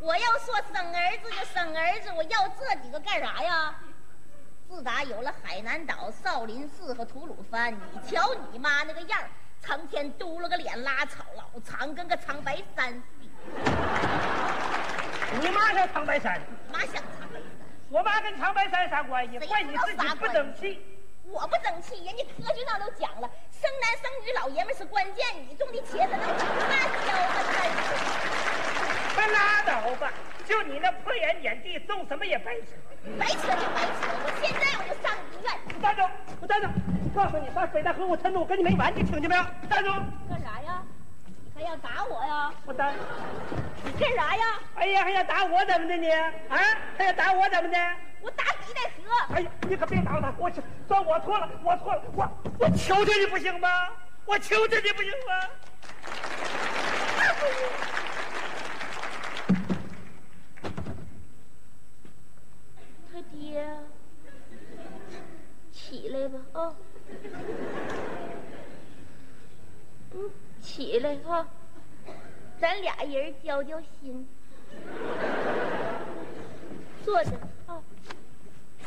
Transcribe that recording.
我要说生儿子就生儿子，我要这几个干啥呀？自打有了海南岛、少林寺和吐鲁番，你瞧你妈那个样儿，成天嘟了个脸，拉草老长，跟个长白山似的。 你妈像长白山， 妈像长白山。 我妈跟长白山啥关系？怪你自己不争气。 我不争气，人家科学上都讲了，生男生女老爷们是关键，你种的茄子能长辣椒吗？ 快拉倒吧！就你那破眼点地，种什么也白扯。 白扯就白扯，我现在我就上医院。 站住！我站住！告诉你，上北戴河我承诺我跟你没完，你听见没有？站住！ 干啥呀？你还要打我呀？ 我打你干啥呀？ 哎呀，还要打我怎么的你？啊？还要打我怎么的？ 我打李代河。 哎呀，你可别打他！我说我错了，我错了，我求求你不行吗？我求求你不行吗？ 他爹，起来吧啊！起来哈，咱俩人交交心。坐着啊。